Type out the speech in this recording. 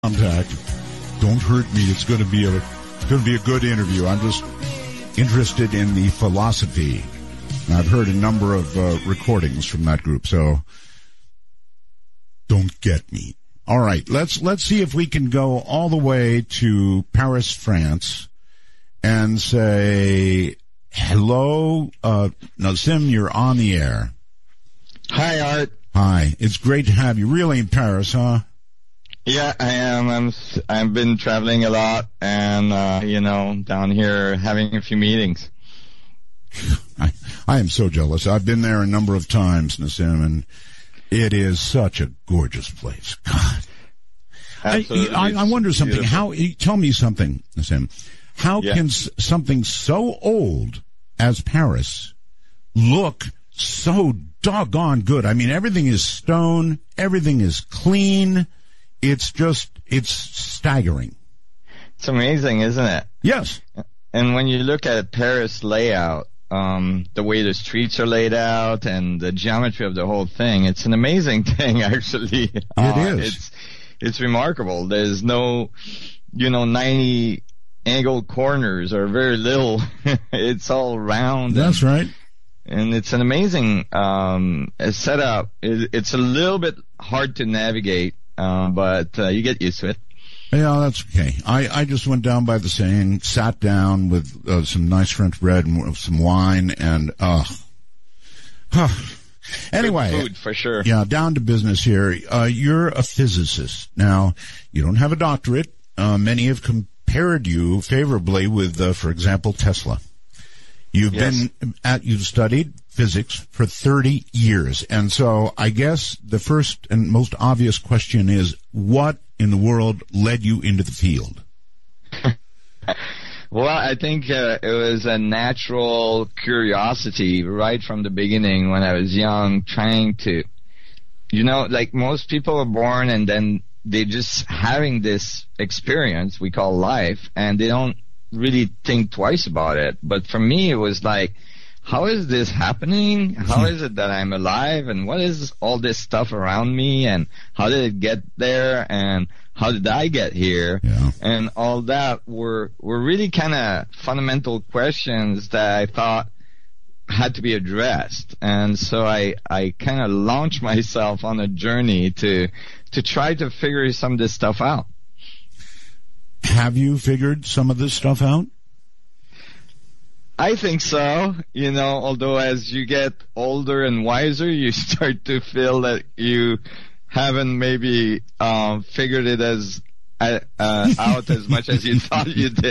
Contact. Don't hurt me. It's going to be a good interview. I'm just interested in the philosophy. And I've heard a number of recordings from that group, so don't get me. All right, let's see if we can go all the way to Paris, France, and say hello. Nassim, you're on the air. Hi, Art. Hi. It's great to have you. Really in Paris, huh? Yeah, I am. I've been traveling a lot and, down here having a few meetings. I am so jealous. I've been there a number of times, Nassim, and it is such a gorgeous place. God. Absolutely. I wonder something. Beautiful. Tell me something, Nassim. How can something so old as Paris look so doggone good? I mean, everything is stone. Everything is clean. It's staggering. It's amazing, isn't it? Yes. And when you look at Paris layout, the way the streets are laid out and the geometry of the whole thing, it's an amazing thing, actually. It is. It's remarkable. There's no, 90 angled corners or very little. It's all round. That's right. And it's an amazing setup. It's a little bit hard to navigate. But you get used to it. Yeah, that's okay. I just went down by the Seine, sat down with some nice French bread and some wine, and anyway. Good food, for sure. Yeah, down to business here. You're a physicist. Now, you don't have a doctorate. Many have compared you favorably with, for example, Tesla. You've studied physics for 30 years. And so I guess the first and most obvious question is, what in the world led you into the field? Well, I think it was a natural curiosity right from the beginning when I was young, trying to, like most people are born and then they're just having this experience we call life, and they don't really think twice about it. But for me, it was like, how is this happening? How is it that I'm alive? And what is all this stuff around me? And how did it get there? And how did I get here? Yeah. And all that were really kind of fundamental questions that I thought had to be addressed. And so I kind of launched myself on a journey to try to figure some of this stuff out. Have you figured some of this stuff out? I think so. Although as you get older and wiser, you start to feel that you haven't maybe figured it out as much as you thought you did.